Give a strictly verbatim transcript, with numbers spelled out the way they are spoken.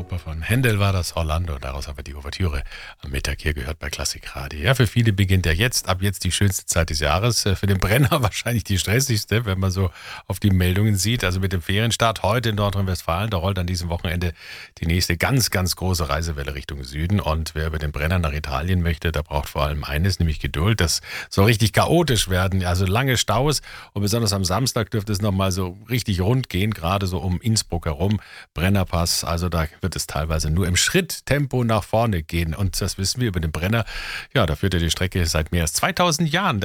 Super, von Händel war das Orlando. Daraus haben wir die Ouvertüre am Mittag hier gehört bei Klassikradio. Ja, für viele beginnt ja jetzt, ab jetzt die schönste Zeit des Jahres. Für den Brenner wahrscheinlich die stressigste, wenn man so auf die Meldungen sieht. Also mit dem Ferienstart heute in Nordrhein-Westfalen, da rollt an diesem Wochenende die nächste ganz, ganz große Reisewelle Richtung Süden. Und wer über den Brenner nach Italien möchte, der braucht vor allem eines, nämlich Geduld. Das soll richtig chaotisch werden. Also lange Staus und besonders am Samstag dürfte es nochmal so richtig rund gehen, gerade so um Innsbruck herum. Brennerpass, also da wird es teilweise nur im Schritttempo nach vorne gehen. Und das wissen wir über den Brenner. Ja, da führt er die Strecke seit mehr als zweitausend Jahren.